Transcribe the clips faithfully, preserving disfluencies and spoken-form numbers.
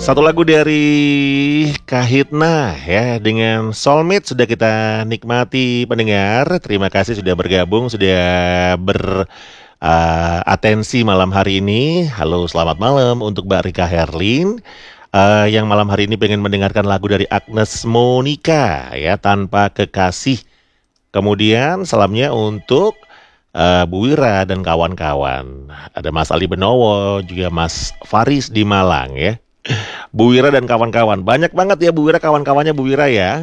Satu lagu dari Kahitna ya, dengan Soulmate sudah kita nikmati pendengar. Terima kasih sudah bergabung, sudah ber uh, atensi malam hari ini. Halo, selamat malam untuk Mbak Rika Herlin uh, yang malam hari ini pengen mendengarkan lagu dari Agnes Monica ya, Tanpa Kekasih. Kemudian salamnya untuk uh, Bu Wira dan kawan-kawan. Ada Mas Ali Benowo, juga Mas Faris di Malang ya. Bu Wira dan kawan-kawan. Banyak banget ya Bu Wira, kawan-kawannya Bu Wira ya.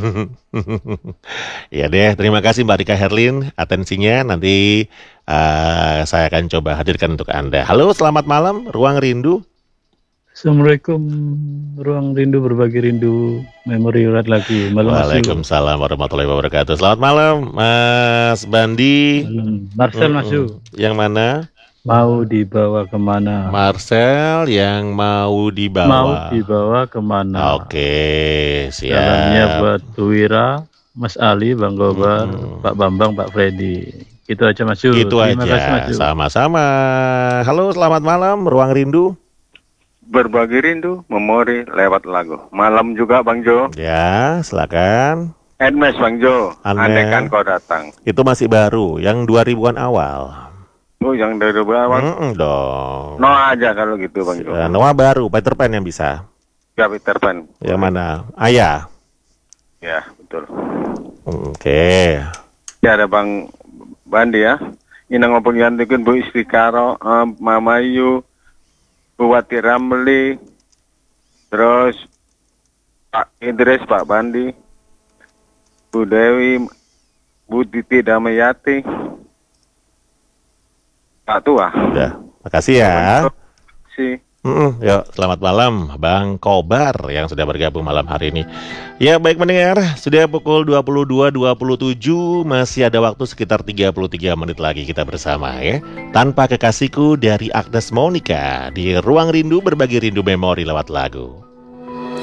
Ya deh, terima kasih Mbak Rika Herlin atensinya. Nanti uh, saya akan coba hadirkan untuk Anda. Halo, selamat malam Ruang Rindu. Assalamualaikum, Ruang Rindu, berbagi rindu, memori urat lagi. Malam Waalaikumsalam warahmatullahi wabarakatuh. Selamat malam Mas Bandi. Malam. Marcel Mm-mm. masuk. Yang mana? Mau dibawa kemana? Marcel yang mau dibawa. Mau dibawa kemana? Oke, siap. Salamnya buat Bu Wira, Mas Ali, Bang Gobar, Mm-mm. Pak Bambang, Pak Freddy. Itu aja Mas Yu. Itu Terima aja. kasih Mas Yu. Sama-sama. Halo, selamat malam Ruang Rindu. Berbagi rindu, memori lewat lagu. Malam juga Bang Jo. Ya, silakan. Edmes Bang Jo. Ane. Andaikan kau datang. Itu masih baru, yang dua ribuan awal. Oh, yang dari bawah. Mm-mm dong. No aja kalau gitu Bang Jo. Uh, Noah baru, Peter Pan yang bisa. Ya Peter Pan. Yang mana? Ayah. Ya, betul. Oke. Okay. Ya ada Bang Bandi ya. Ini ngomong gantikan Bu Istikaro, um, Mama Yu, Bu Wati Ramli, terus Pak Idris, Pak Bandi, Bu Dewi, Bu Titi Damayati, Pak Tua. Udah, makasih ya. Si. Mm-mm, yuk, selamat malam Bang Kobar yang sudah bergabung malam hari ini. Ya baik mendengar, sudah pukul dua puluh dua dua puluh tujuh, masih ada waktu sekitar tiga puluh tiga menit lagi kita bersama ya. Tanpa Kekasihku dari Agnes Monica di Ruang Rindu, berbagi rindu memori lewat lagu.